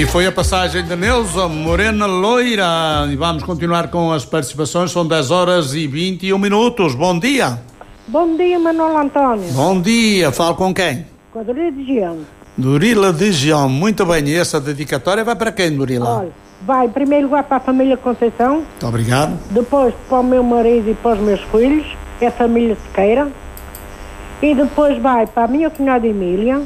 E foi a passagem de Neuza Morena Loira. E vamos continuar com as participações. São 10h21. Bom dia. Bom dia, Manuel António. Bom dia. Falo com quem? Com a Dorila de Gião. Dorila de Gião. Muito bem. E essa dedicatória vai para quem, Dorila? Olha, vai em primeiro lugar para a família Conceição. Muito obrigado. Depois para o meu marido e para os meus filhos, que é a família Sequeira. E depois vai para a minha cunhada Emília.